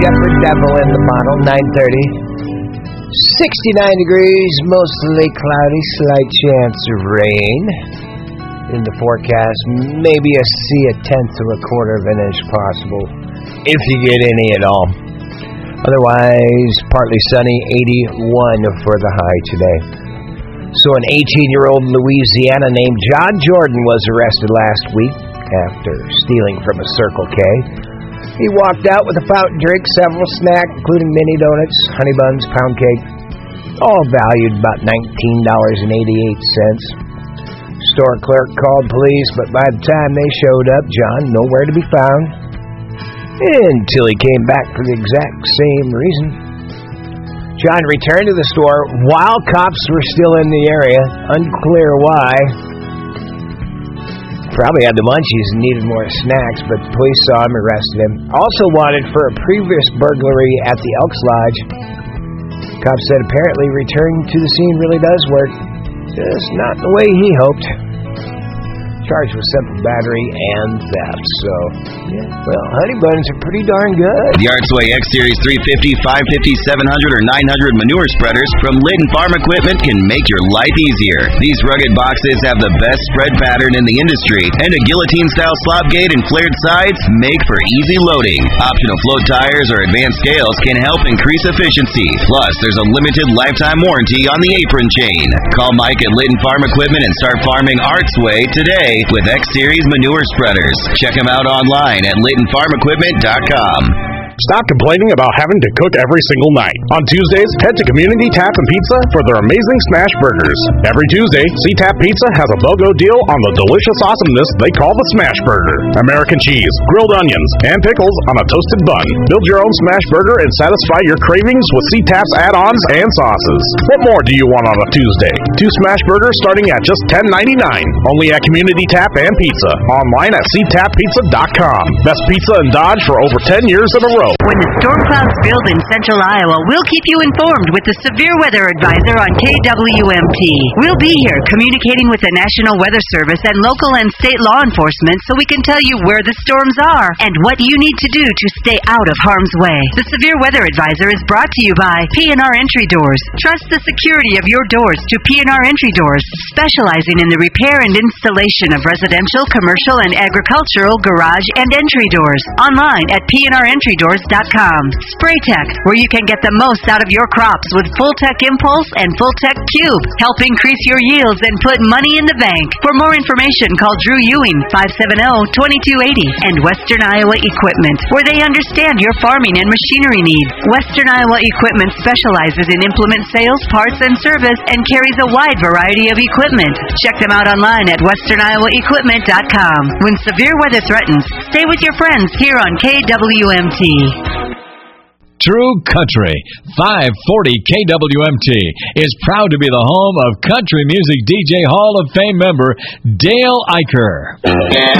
Shepherd Devil in the bottle, 9:30. 69 degrees, mostly cloudy, slight chance of rain. In the forecast, maybe a tenth to a quarter of an inch possible, if you get any at all. Otherwise, partly sunny, 81 for the high today. So an 18-year-old Louisiana named John Jordan was arrested last week after stealing from a Circle K. He walked out with a fountain drink, several snacks, including mini donuts, honey buns, pound cake, all valued about $19.88. Store clerk called police, but by the time they showed up, John nowhere to be found. Until he came back for the exact same reason. John returned to the store while cops were still in the area. Unclear why. Probably had the munchies and needed more snacks, but police saw him, arrested him. Also wanted for a previous burglary at the Elks Lodge. Cops said apparently returning to the scene really does work. Just not the way he hoped. Charged with simple battery and theft. So, yeah, well, honey buns are pretty darn good. The Artsway X-Series 350, 550, 700, or 900 manure spreaders from Litton Farm Equipment can make your life easier. These rugged boxes have the best spread pattern in the industry, and a guillotine-style slop gate and flared sides make for easy loading. Optional float tires or advanced scales can help increase efficiency. Plus, there's a limited lifetime warranty on the apron chain. Call Mike at Litton Farm Equipment and start farming Artsway today with X-Series manure spreaders. Check them out online at LittonFarmEquipment.com. Stop complaining about having to cook every single night. On Tuesdays, head to Community Tap and Pizza for their amazing smash burgers. Every Tuesday, C-Tap Pizza has a BOGO deal on the delicious awesomeness they call the smash burger. American cheese, grilled onions, and pickles on a toasted bun. Build your own smash burger and satisfy your cravings with C-Tap's add-ons and sauces. What more do you want on a Tuesday? 2 smash burgers starting at just $10.99. Only at Community Tap and Pizza. Online at ctappizza.com. Best pizza in Dodge for over 10 years in a row. When the storm clouds build in central Iowa, we'll keep you informed with the Severe Weather Advisor on KWMT. We'll be here communicating with the National Weather Service and local and state law enforcement so we can tell you where the storms are and what you need to do to stay out of harm's way. The Severe Weather Advisor is brought to you by P&R Entry Doors. Trust the security of your doors to P&R Entry Doors, specializing in the repair and installation of residential, commercial, and agricultural garage and entry doors. Online at PNREntryDoors.com. SprayTech, where you can get the most out of your crops with Full-Tech Impulse and Full-Tech Cube. Help increase your yields and put money in the bank. For more information, call Drew Ewing, 570-2280, and Western Iowa Equipment, where they understand your farming and machinery needs. Western Iowa Equipment specializes in implement sales, parts, and service, and carries a wide variety of equipment. Check them out online at WesternIowaEquipment.com. When severe weather threatens, stay with your friends here on KWMT. True Country, 540 KWMT, is proud to be the home of country music DJ Hall of Fame member Dale Eicher.